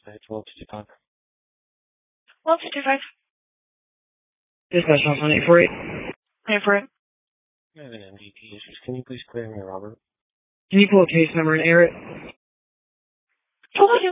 Dispatch 1255. 1255. Dispatch 11848. Pay for it. I have an MDT issues. Can you please clear me, Robert? Can you pull a case number and air it? Okay.